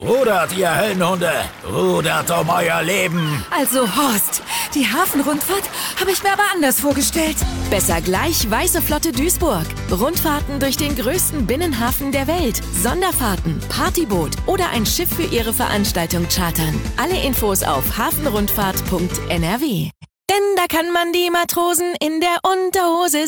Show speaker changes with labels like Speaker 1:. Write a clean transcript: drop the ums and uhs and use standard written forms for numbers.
Speaker 1: Rudert, ihr Höllenhunde! Rudert um euer Leben!
Speaker 2: Also Horst, die Hafenrundfahrt habe ich mir aber anders vorgestellt.
Speaker 3: Besser gleich Weiße Flotte Duisburg. Rundfahrten durch den größten Binnenhafen der Welt. Sonderfahrten, Partyboot oder ein Schiff für Ihre Veranstaltung chartern. Alle Infos auf hafenrundfahrt.nrw. Denn da kann man die Matrosen in der Unterhose